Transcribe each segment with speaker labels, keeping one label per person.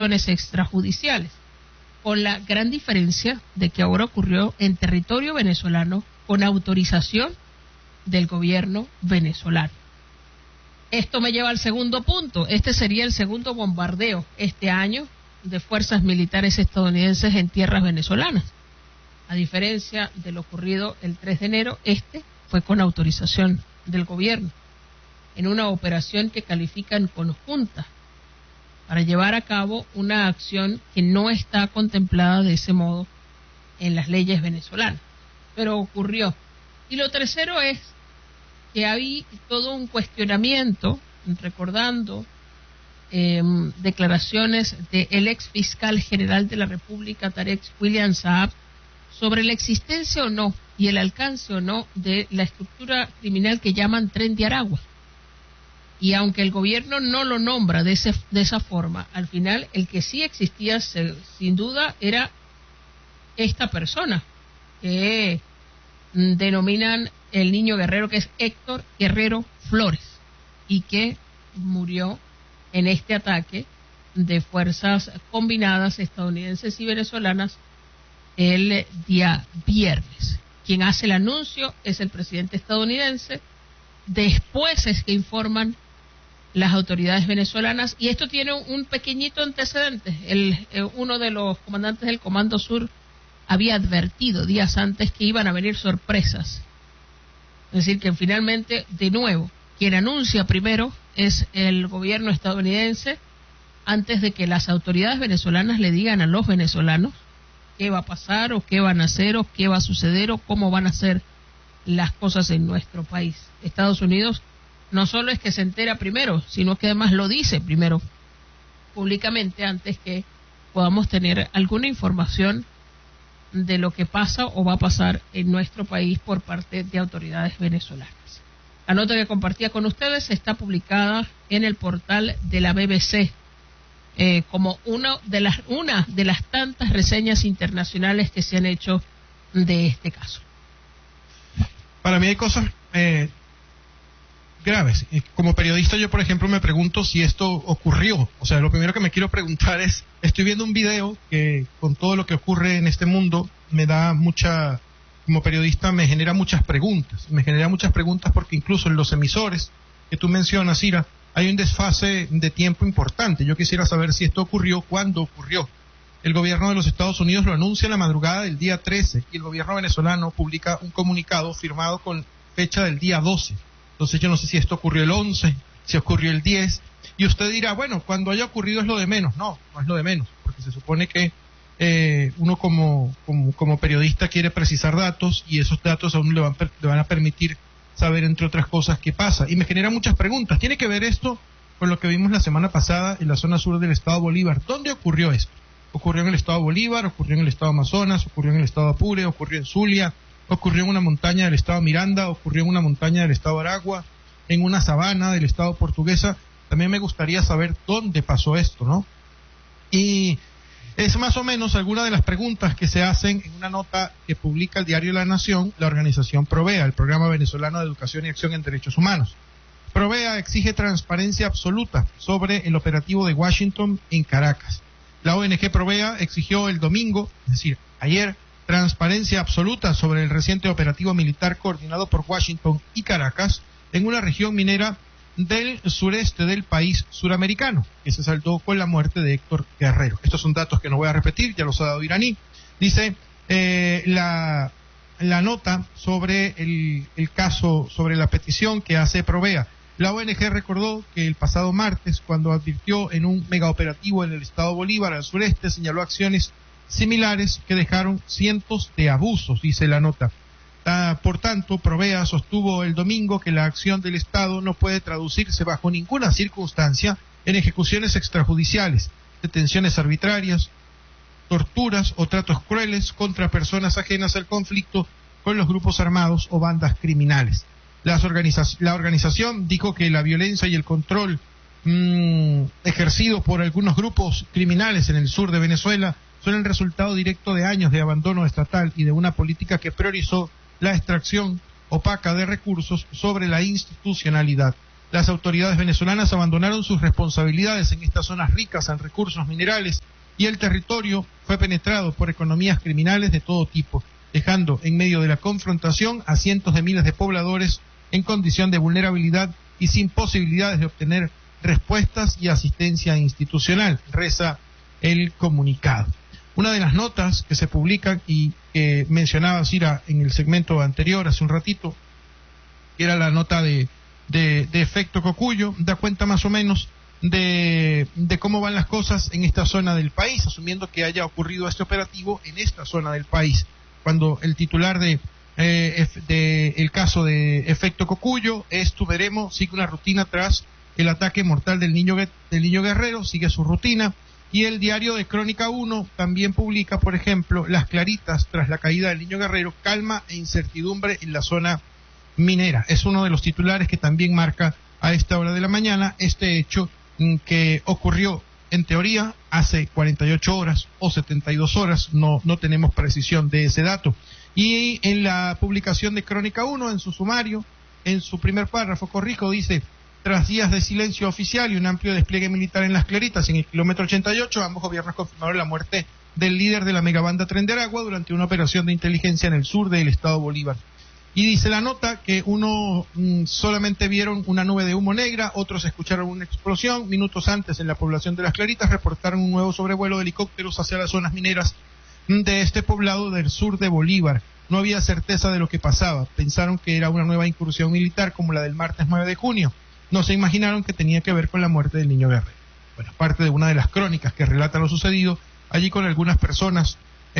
Speaker 1: extrajudiciales, con la gran diferencia de que ahora ocurrió en territorio venezolano con autorización del gobierno venezolano. Esto me lleva al segundo punto. Este sería el segundo bombardeo este año de fuerzas militares estadounidenses en tierras venezolanas. A diferencia de lo ocurrido el 3 de enero, este fue con autorización del gobierno, en una operación que califican conjunta para llevar a cabo una acción que no está contemplada de ese modo en las leyes venezolanas, pero ocurrió. Y lo tercero es que hay todo un cuestionamiento, recordando declaraciones del ex fiscal general de la República, Tarek William Saab, sobre la existencia o no y el alcance o no de la estructura criminal que llaman Tren de Aragua. Y aunque el gobierno no lo nombra de esa forma, al final el que sí existía sin duda era esta persona que denominan el niño guerrero, que es Héctor Guerrero Flores, y que murió en este ataque de fuerzas combinadas estadounidenses y venezolanas el día viernes. Quien hace el anuncio es el presidente estadounidense, después es que informan las autoridades venezolanas, y esto tiene un pequeñito antecedente. Uno de los comandantes del Comando Sur había advertido días antes que iban a venir sorpresas. Es decir, que finalmente, de nuevo, quien anuncia primero es el gobierno estadounidense, antes de que las autoridades venezolanas le digan a los venezolanos qué va a pasar, o qué van a hacer, o qué va a suceder, o cómo van a ser las cosas en nuestro país. Estados Unidos no solo es que se entera primero, sino que además lo dice primero públicamente antes que podamos tener alguna información de lo que pasa o va a pasar en nuestro país por parte de autoridades venezolanas. La nota que compartía con ustedes está publicada en el portal de la BBC como una de las tantas reseñas internacionales que se han hecho de este caso.
Speaker 2: Para mí hay cosas graves. Como periodista, yo, por ejemplo, me pregunto si esto ocurrió. O sea, lo primero que me quiero preguntar es, estoy viendo un video que, con todo lo que ocurre en este mundo, como periodista, me genera muchas preguntas. Me genera muchas preguntas porque incluso en los emisores que tú mencionas, Ira, hay un desfase de tiempo importante. Yo quisiera saber si esto ocurrió, cuándo ocurrió. El gobierno de los Estados Unidos lo anuncia en la madrugada del día 13 y el gobierno venezolano publica un comunicado firmado con fecha del día 12. Entonces yo no sé si esto ocurrió el 11, si ocurrió el 10, y usted dirá, bueno, cuando haya ocurrido es lo de menos. No es lo de menos, porque se supone que uno como periodista quiere precisar datos, y esos datos a uno le van a permitir saber, entre otras cosas, qué pasa. Y me genera muchas preguntas. ¿Tiene que ver esto con lo que vimos la semana pasada en la zona sur del estado Bolívar? ¿Dónde ocurrió esto? ¿Ocurrió en el estado Bolívar? ¿Ocurrió en el estado Amazonas? ¿Ocurrió en el estado Apure? ¿Ocurrió en Zulia? ¿Ocurrió en una montaña del estado Miranda? ¿Ocurrió en una montaña del estado Aragua? ¿En una sabana del estado Portuguesa? También me gustaría saber dónde pasó esto, ¿no? Y es más o menos alguna de las preguntas que se hacen en una nota que publica el diario La Nación, la organización Provea, el Programa Venezolano de Educación y Acción en Derechos Humanos. Provea exige transparencia absoluta sobre el operativo de Washington en Caracas. La ONG Provea exigió el domingo, es decir, ayer, transparencia absoluta sobre el reciente operativo militar coordinado por Washington y Caracas en una región minera del sureste del país suramericano, que se saldó con la muerte de Héctor Guerrero. Estos son datos que no voy a repetir, ya los ha dado Iraní. Dice la nota sobre el caso, sobre la petición que hace Provea. La ONG recordó que el pasado martes, cuando advirtió en un megaoperativo en el estado Bolívar, al sureste, señaló acciones similares que dejaron cientos de abusos, dice la nota. Por tanto, Provea sostuvo el domingo que la acción del Estado no puede traducirse bajo ninguna circunstancia en ejecuciones extrajudiciales, detenciones arbitrarias, torturas o tratos crueles contra personas ajenas al conflicto con los grupos armados o bandas criminales. La organización dijo que la violencia y el control ejercido por algunos grupos criminales en el sur de Venezuela son el resultado directo de años de abandono estatal y de una política que priorizó la extracción opaca de recursos sobre la institucionalidad. las autoridades venezolanas abandonaron sus responsabilidades en estas zonas ricas en recursos minerales y el territorio fue penetrado por economías criminales de todo tipo, dejando en medio de la confrontación a cientos de miles de pobladores en condición de vulnerabilidad y sin posibilidades de obtener respuestas y asistencia institucional, reza el comunicado. Una de las notas que se publican y que mencionaba Cira en el segmento anterior hace un ratito, que era la nota de efecto Cocuyo, da cuenta más o menos de cómo van las cosas en esta zona del país, asumiendo que haya ocurrido este operativo en esta zona del país. Cuando el titular de el caso de efecto Cocuyo es Tuveremo, sigue una rutina tras el ataque mortal del niño Guerrero, sigue su rutina, y el diario de Crónica 1 también publica, por ejemplo, Las Claritas tras la caída del niño Guerrero, calma e incertidumbre en la zona minera. Es uno de los titulares que también marca a esta hora de la mañana este hecho que ocurrió en teoría hace 48 horas o 72 horas, no tenemos precisión de ese dato. Y en la publicación de Crónica 1, en su sumario, en su primer párrafo, dice: tras días de silencio oficial y un amplio despliegue militar en Las Claritas, en el kilómetro 88, ambos gobiernos confirmaron la muerte del líder de la megabanda Tren de Aragua durante una operación de inteligencia en el sur del estado Bolívar. Y dice la nota que uno solamente vieron una nube de humo negra, otros escucharon una explosión. Minutos antes, en la población de Las Claritas, reportaron un nuevo sobrevuelo de helicópteros hacia las zonas mineras de este poblado del sur de Bolívar. No había certeza de lo que pasaba. Pensaron que era una nueva incursión militar como la del martes 9 de junio. No se imaginaron que tenía que ver con la muerte del niño Guerrero. Bueno, parte de una de las crónicas que relata lo sucedido allí con algunas personas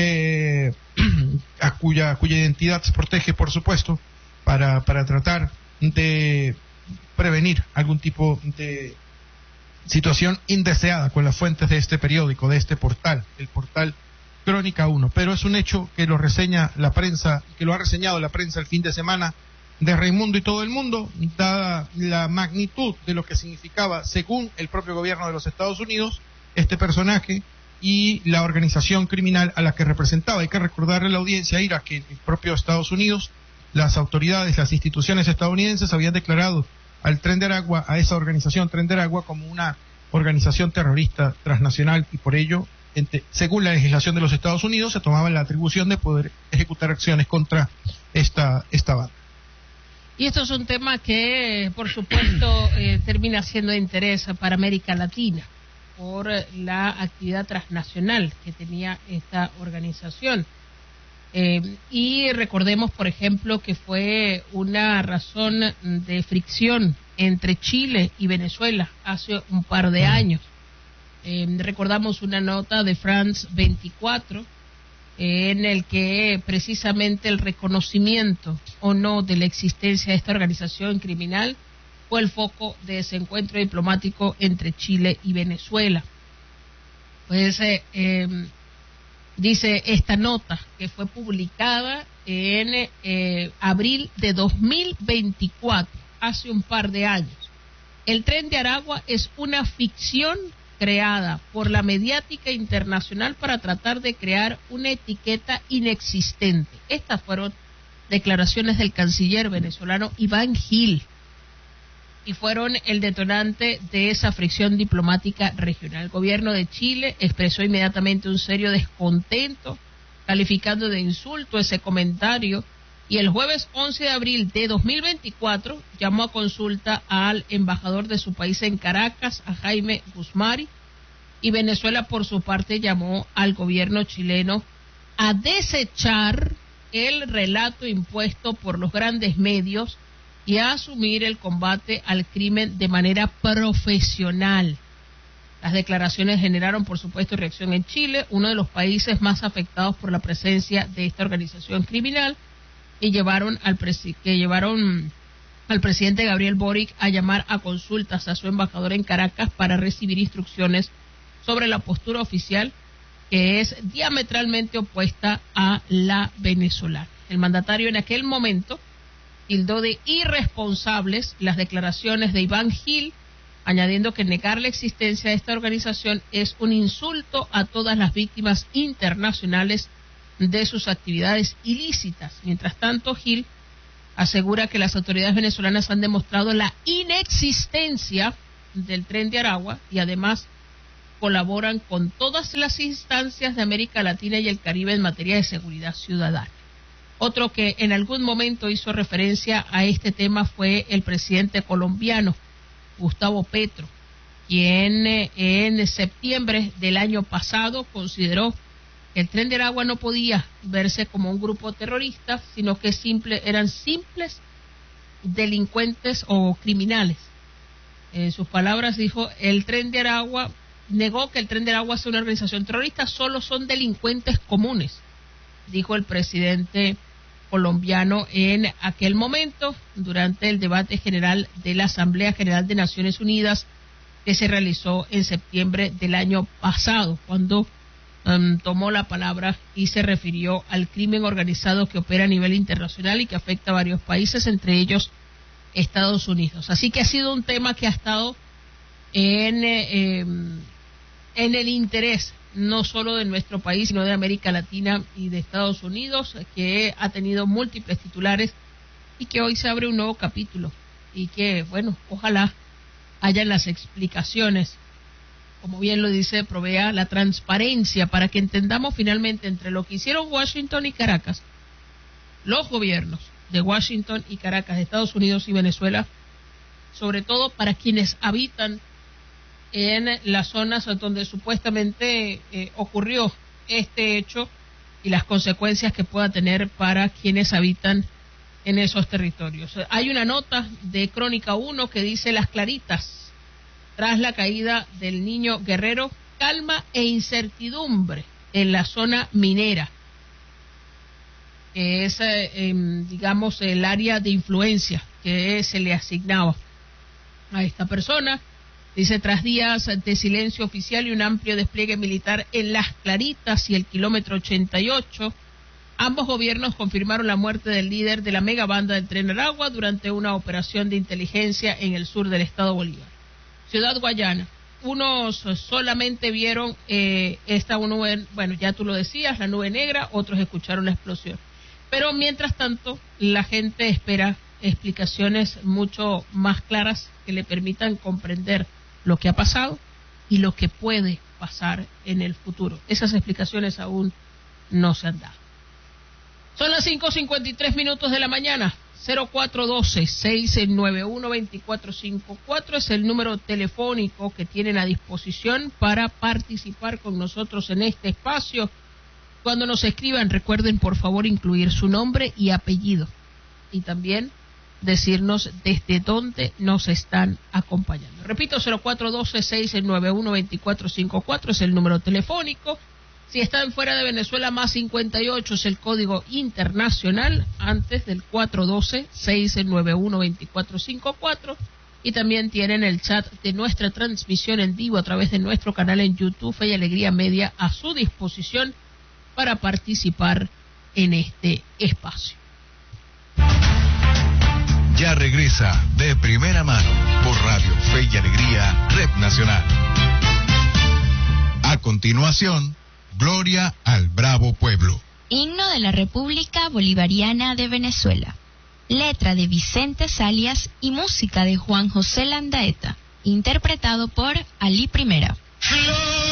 Speaker 2: a cuya identidad se protege, por supuesto, para tratar de prevenir algún tipo de situación indeseada con las fuentes de este periódico, de este portal, el portal Crónica 1. Pero es un hecho que lo reseña la prensa, que lo ha reseñado la prensa el fin de semana de Raimundo y todo el mundo, dada la magnitud de lo que significaba, según el propio gobierno de los Estados Unidos, este personaje y la organización criminal a la que representaba. Hay que recordarle a la audiencia, Ira, que el propio Estados Unidos, las autoridades, las instituciones estadounidenses habían declarado al Tren de Aragua, a esa organización Tren de Aragua, como una organización terrorista transnacional, y por ello, según la legislación de los Estados Unidos, se tomaba la atribución de poder ejecutar acciones contra esta banda.
Speaker 1: Y esto es un tema que, por supuesto, termina siendo de interés para América Latina, por la actividad transnacional que tenía esta organización. Y recordemos, por ejemplo, que fue una razón de fricción entre Chile y Venezuela hace un par de años. Recordamos una nota de France 24 en el que precisamente el reconocimiento o no de la existencia de esta organización criminal fue el foco de ese encuentro diplomático entre Chile y Venezuela. Pues dice esta nota que fue publicada en abril de 2024, hace un par de años. El Tren de Aragua es una ficción creada por la mediática internacional para tratar de crear una etiqueta inexistente. Estas fueron declaraciones del canciller venezolano Iván Gil, y fueron el detonante de esa fricción diplomática regional. El gobierno de Chile expresó inmediatamente un serio descontento, calificando de insulto ese comentario, y el jueves 11 de abril de 2024 llamó a consulta al embajador de su país en Caracas, a Jaime Guzmán, y Venezuela por su parte llamó al gobierno chileno a desechar el relato impuesto por los grandes medios y a asumir el combate al crimen de manera profesional. Las declaraciones generaron, por supuesto, reacción en Chile, uno de los países más afectados por la presencia de esta organización criminal, y llevaron al presidente Gabriel Boric a llamar a consultas a su embajador en Caracas para recibir instrucciones sobre la postura oficial, que es diametralmente opuesta a la venezolana. El mandatario en aquel momento tildó de irresponsables las declaraciones de Iván Gil, añadiendo que negar la existencia de esta organización es un insulto a todas las víctimas internacionales de sus actividades ilícitas. Mientras tanto, Gil asegura que las autoridades venezolanas han demostrado la inexistencia del Tren de Aragua y además colaboran con todas las instancias de América Latina y el Caribe en materia de seguridad ciudadana. Otro que en algún momento hizo referencia a este tema fue el presidente colombiano, Gustavo Petro, quien en septiembre del año pasado consideró que el Tren de Aragua no podía verse como un grupo terrorista, sino que eran simples delincuentes o criminales. En sus palabras dijo, negó que el Tren de Aragua sea una organización terrorista, solo son delincuentes comunes, dijo el presidente colombiano en aquel momento durante el debate general de la Asamblea General de Naciones Unidas que se realizó en septiembre del año pasado, cuando tomó la palabra y se refirió al crimen organizado que opera a nivel internacional y que afecta a varios países, entre ellos Estados Unidos. Así que ha sido un tema que ha estado en el interés no solo de nuestro país, sino de América Latina y de Estados Unidos, que ha tenido múltiples titulares y que hoy se abre un nuevo capítulo y que, bueno, ojalá hayan las explicaciones, como bien lo dice, provea la transparencia para que entendamos finalmente entre lo que hicieron Washington y Caracas, los gobiernos de Washington y Caracas, de Estados Unidos y Venezuela, sobre todo para quienes habitan en las zonas donde supuestamente ocurrió este hecho y las consecuencias que pueda tener para quienes habitan en esos territorios. Hay una nota de Crónica 1 que dice: Las Claritas, tras la caída del niño Guerrero, calma e incertidumbre en la zona minera, que es, digamos, el área de influencia que se le asignaba a esta persona. Dice, tras días de silencio oficial y un amplio despliegue militar en Las Claritas y el kilómetro 88, ambos gobiernos confirmaron la muerte del líder de la megabanda del Tren Aragua durante una operación de inteligencia en el sur del estado Bolívar. Ciudad Guayana, unos solamente vieron esta nube, bueno, ya tú lo decías, la nube negra, otros escucharon la explosión. Pero mientras tanto, la gente espera explicaciones mucho más claras que le permitan comprender lo que ha pasado y lo que puede pasar en el futuro. Esas explicaciones aún no se han dado. Son las 5:53 de la mañana. 0412-691-2454 es el número telefónico que tienen a disposición para participar con nosotros en este espacio. Cuando nos escriban, recuerden por favor incluir su nombre y apellido y también decirnos desde dónde nos están acompañando. Repito, 0412-691-2454 es el número telefónico. Si están fuera de Venezuela, más 58 es el código internacional antes del 412-691-2454. Y también tienen el chat de nuestra transmisión en vivo a través de nuestro canal en YouTube, Fe y Alegría Media, a su disposición para participar en este espacio.
Speaker 3: Ya regresa De Primera Mano por Radio Fe y Alegría, Red Nacional. A continuación, Gloria al Bravo Pueblo.
Speaker 4: Himno de la República Bolivariana de Venezuela. Letra de Vicente Salias y música de Juan José Landaeta. Interpretado por Ali Primera.